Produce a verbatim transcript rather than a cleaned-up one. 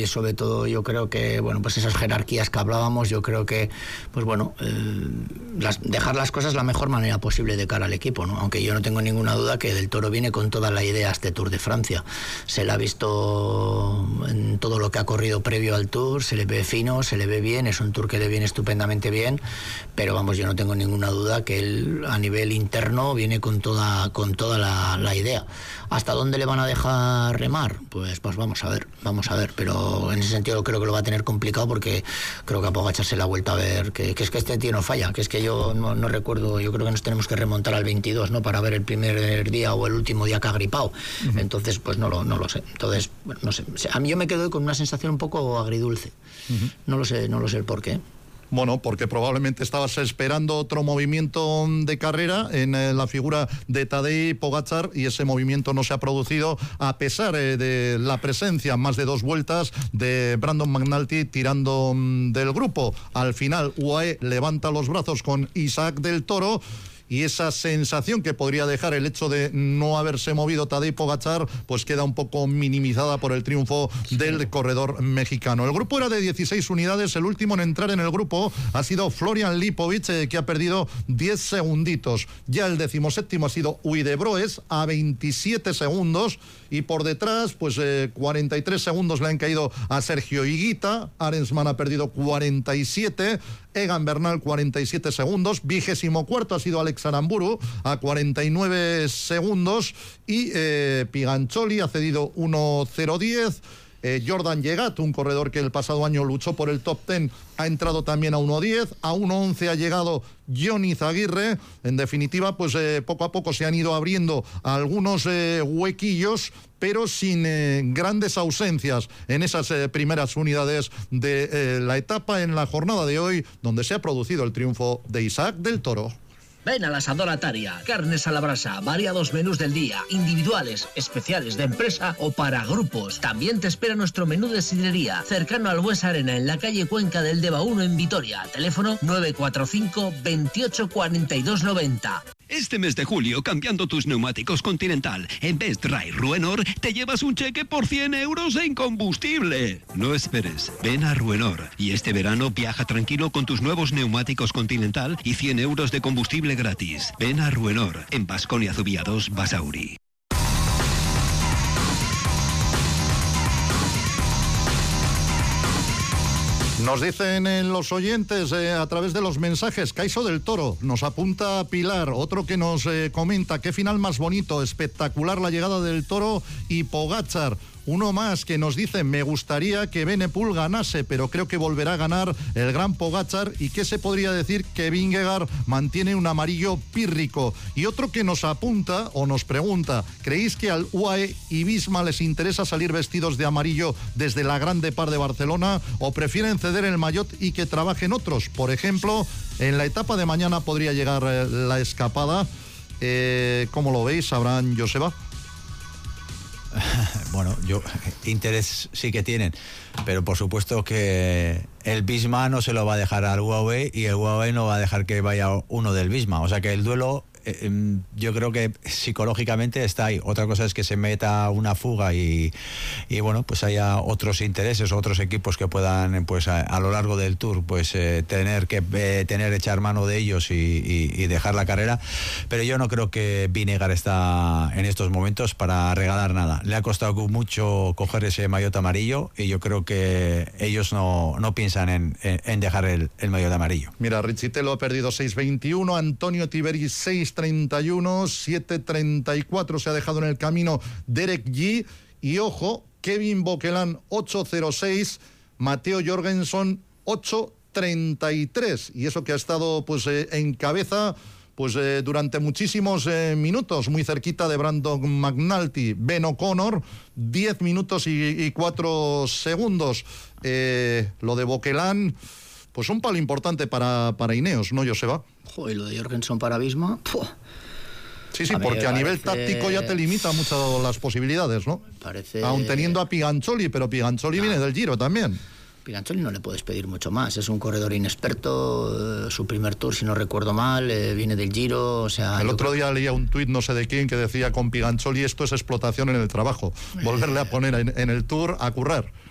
sobre todo yo creo que, bueno, pues esas jerarquías que hablábamos, yo creo que, pues bueno, eh, las, dejar las cosas la mejor manera posible de cara al equipo, ¿no? Aunque yo no tengo ninguna duda que Del Toro viene con toda la idea a este Tour de Francia. Se le ha visto en todo lo que ha corrido previo al Tour, se le ve fino, se le ve bien, es un Tour que le viene estupendamente bien, pero vamos, yo no tengo ninguna duda que él a nivel interno viene con toda, con toda la, la idea. ¿Hasta dónde le van a dejar remar? Pues, pues vamos a ver, vamos a ver, pero en ese sentido creo que lo va a tener complicado porque creo que a Pogačar se le ha vuelto a ver que, que es que este tío no falla, que es que yo no, no recuerdo, yo creo que nos tenemos que remontar al veintidós, ¿no? Para ver el primer día o el último día que ha gripado. Uh-huh. Entonces, pues no lo, no lo sé. Entonces, bueno, no sé. A mí yo me quedo con una sensación un poco agridulce. Uh-huh. No lo sé, no lo sé el por qué. Bueno, porque probablemente estabas esperando otro movimiento de carrera en eh, la figura de Tadej Pogačar y ese movimiento no se ha producido a pesar eh, de la presencia más de dos vueltas de Brandon McNulty tirando mm, del grupo. Al final U A E levanta los brazos con Isaac Del Toro y esa sensación que podría dejar el hecho de no haberse movido Tadej Pogačar pues queda un poco minimizada por el triunfo del corredor mexicano. El grupo era de dieciséis unidades, el último en entrar en el grupo ha sido Florian Lipovic, eh, que ha perdido diez segunditos. Ya el decimoséptimo ha sido Uydebroes a veintisiete segundos y por detrás pues eh, cuarenta y tres segundos le han caído a Sergio Higuita, Arensman ha perdido cuarenta y siete, Egan Bernal cuarenta y siete segundos, vigésimo cuarto ha sido Alex Aramburu a cuarenta y nueve segundos y eh, Pigancholi ha cedido uno cero diez. Eh, Jordan Llegat, un corredor que el pasado año luchó por el top diez, ha entrado también a uno diez, a uno once ha llegado Johnny Zaguirre. En definitiva, pues eh, poco a poco se han ido abriendo algunos eh, huequillos, pero sin eh, grandes ausencias en esas eh, primeras unidades de eh, la etapa en la jornada de hoy, donde se ha producido el triunfo de Isaac Del Toro. Ven a la Asadora Taria, carnes a la brasa, variados menús del día, individuales, especiales de empresa o para grupos. También te espera nuestro menú de sidrería, cercano al Bues Arena, en la calle Cuenca del Deva uno en Vitoria. Teléfono nueve cuatro cinco, veintiocho cuarenta y dos noventa. Este mes de julio, cambiando tus neumáticos Continental, en Best Dry Ruenor, te llevas un cheque por cien euros en combustible. No esperes, ven a Ruenor y este verano viaja tranquilo con tus nuevos neumáticos Continental y cien euros de combustible gratis. Ven a Ruenor, en Baskonia Zubia dos, Basauri. Nos dicen en los oyentes eh, a través de los mensajes, Caiso Del Toro, nos apunta Pilar, otro que nos eh, comenta, qué final más bonito, espectacular la llegada del Toro y Pogačar. Uno más que nos dice, me gustaría que Benepul ganase, pero creo que volverá a ganar el gran Pogačar. ¿Y qué se podría decir? Que Vingegaard mantiene un amarillo pírrico. Y otro que nos apunta o nos pregunta, ¿creéis que al U A E y Visma les interesa salir vestidos de amarillo desde la Grande Par de Barcelona o prefieren ceder el maillot y que trabajen otros? Por ejemplo, en la etapa de mañana podría llegar eh, la escapada. Eh, ¿Cómo lo veis, Abraham Joseba? Bueno, yo interés sí que tienen, pero por supuesto que el Visma no se lo va a dejar al U A E y el U A E no va a dejar que vaya uno del Visma, o sea que el duelo eh, yo creo que psicológicamente está ahí. Otra cosa es que se meta una fuga y, y bueno, pues haya otros intereses, otros equipos que puedan pues a, a lo largo del Tour pues eh, tener que eh, tener echar mano de ellos y, y, y dejar la carrera, pero yo no creo que Vingegaard está en estos momentos para regalar nada. Le ha costado mucho coger ese maillot amarillo y yo creo que ellos no, no piensan en, en, en dejar el, el maillot amarillo. Mira, Richitelo ha perdido seis veintiuno, Antonio Tiberi seis treinta y uno, siete treinta y cuatro se ha dejado en el camino Derek G. Y ojo, Kevin Boquelán ocho cero seis, Mateo Jorgensen ocho treinta y tres. Y eso que ha estado pues eh, en cabeza pues eh, durante muchísimos eh, minutos, muy cerquita de Brandon McNulty. Ben O'Connor, diez minutos y, y cuatro segundos. Eh, lo de Boquelán, pues un palo importante para, para Ineos, ¿no, Joseba? Joder, lo de Jorgensen para Visma. ¡Puh! Sí, sí, a porque a nivel parece... táctico ya te limita mucho las posibilidades, ¿no? Parece... Aún teniendo a Pigancholi, pero Pigancholi ah. viene del Giro también. Pigancholi no le puedes pedir mucho más, es un corredor inexperto, eh, su primer Tour, si no recuerdo mal, eh, viene del Giro, o sea... El otro día leía un tuit, no sé de quién, que decía con Pigancholi esto es explotación en el trabajo, volverle a poner en, en el Tour a currar.